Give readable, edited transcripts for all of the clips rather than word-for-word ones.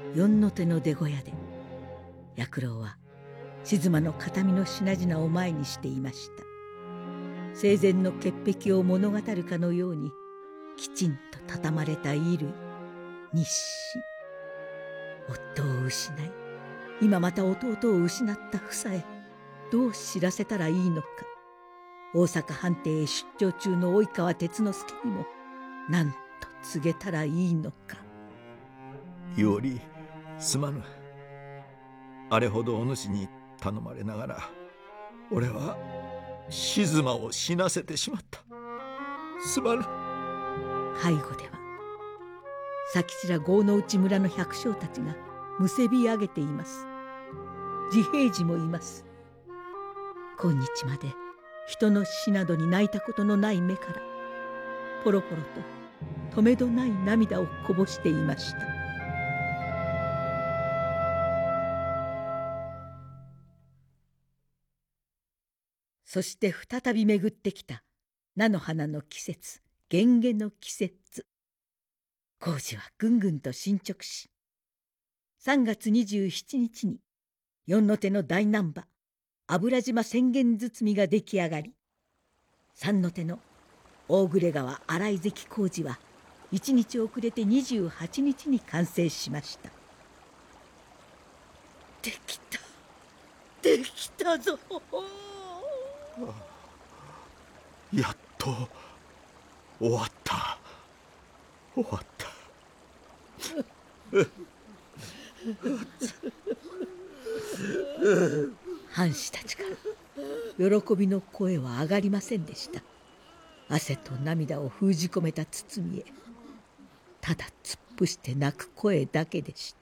四の手の出小屋で薬郎は静馬の形見の品々を前にしていました。生前の潔癖を物語るかのようにきちんと畳まれた衣類、日誌。夫を失い今また弟を失った夫妻へどう知らせたらいいのか。大阪藩邸へ出張中の及川鉄之助にも何と告げたらいいのか。 伊織、すまぬ。あれほどお主に頼まれながら俺は静馬を死なせてしまった。すまぬ。 背後では佐吉ら郷之内村の百姓たちがむせび上げています。治平次もいます。今日まで人の死などに泣いたことのない目からポロポロととめどない涙をこぼしていました。そして再び巡ってきた菜の花の季節、源華の季節。工事はぐんぐんと進捗し、3月27日に四の手の大難波油島浅間包が出来上がり、三の手の大暮川洗い関工事は1日遅れて28日に完成しました。できた、できたぞ。 やっと終わった、終わった。 藩士たちから喜びの声は上がりませんでした。汗と涙を封じ込めた堤へただ突っ伏して泣く声だけでした。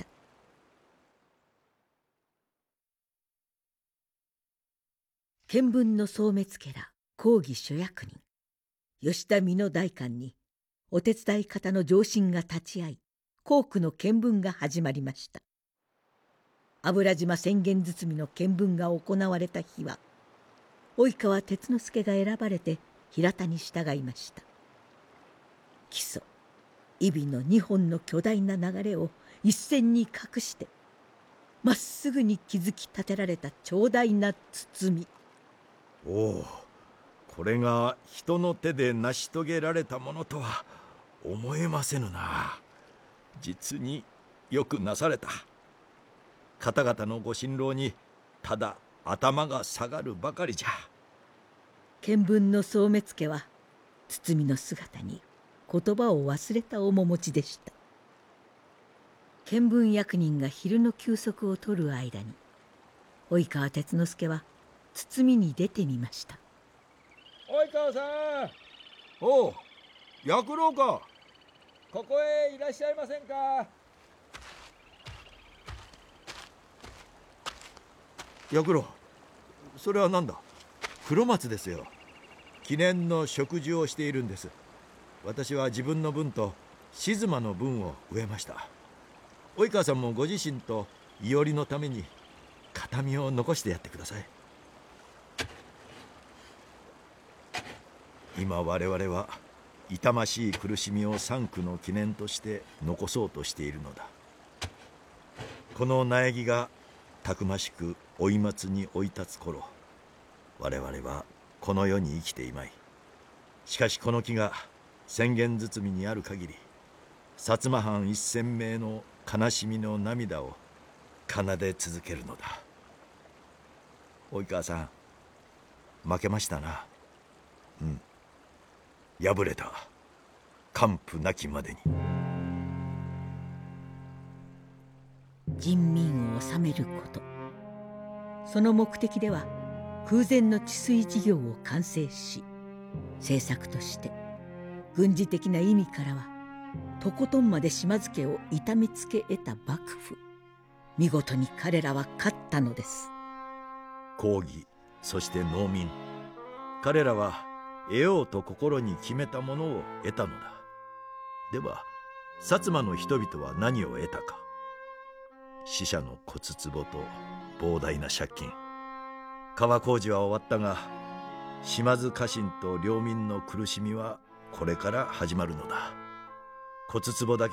見聞の総目付ら公儀諸役人吉田美濃代官にお手伝い方の上臣が立ち会い、公区の見聞が始まりました。油島浅間包の見聞が行われた日は及川鉄之助が選ばれて平田に従いました。木曽揖斐の2本の巨大な流れを一線に隠してまっすぐに築き立てられた長大な包。 おお、これが人の手で成し遂げられたものとは思えませぬな。実によくなされた。方々のご心労にただ頭が下がるばかりじゃ。 見聞の総目付は包の姿に言葉を忘れた面持ちでした。見聞役人が昼の休息を取る間に及川鉄之助は包に出てみました。 及川さん。 おう、薬郎か。 ここへいらっしゃいませんか。 薬郎、それは何だ。黒松ですよ。記念の植樹をしているんです。私は自分の分と静馬の分を植えました。及川さんもご自身と伊織のために形見を残してやってください。今我々は痛ましい苦しみを三区の記念として残そうとしているのだ。この苗木がたくましく老松に追い立つ頃、我々はこの世に生きていまい。しかしこの木が浅間包にある限り、薩摩藩一千名の悲しみの涙を奏で続けるのだ。及川さん、負けましたな。うん、敗れた。完膚なきまでに。 人民を治めること、その目的では空前の治水事業を完成し、政策として軍事的な意味からはとことんまで島津家を痛めつけ得た幕府。見事に彼らは勝ったのです。 公儀、そして農民、彼らは得ようと心に決めたものを得たのだ。では薩摩の人々は何を得たか。死者の骨壺と膨大な借金。川工事は終わったが、島津家臣と領民の苦しみはこれから始まるのだ。骨壺だけ